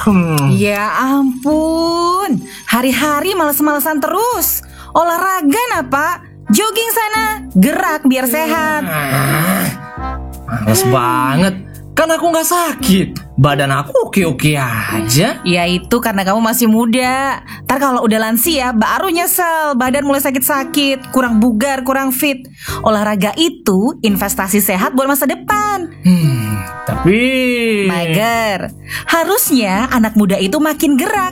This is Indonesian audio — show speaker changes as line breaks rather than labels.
Ya ampun, hari-hari males-malesan terus. Olahraga nah Pak, jogging sana, gerak biar sehat.
Males banget. Kan aku gak sakit. Badan aku oke-oke aja.
Ya itu karena kamu masih muda. Ntar kalau udah lansia baru nyesel, badan mulai sakit-sakit, kurang bugar, kurang fit. Olahraga itu investasi sehat buat masa depan.
Tapi
Mager. Harusnya anak muda itu makin gerak.